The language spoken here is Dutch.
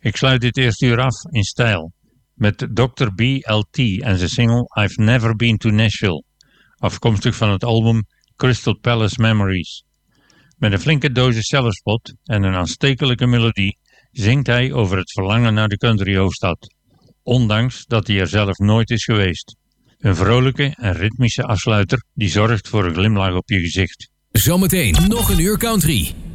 Ik sluit dit eerste uur af in stijl met Dr. B.L.T. en zijn single I've Never Been to Nashville, afkomstig van het album Crystal Palace Memories. Met een flinke dosis zelfspot en een aanstekelijke melodie zingt hij over het verlangen naar de country-hoofdstad, ondanks dat hij er zelf nooit is geweest. Een vrolijke en ritmische afsluiter die zorgt voor een glimlach op je gezicht. Zometeen nog een uur country.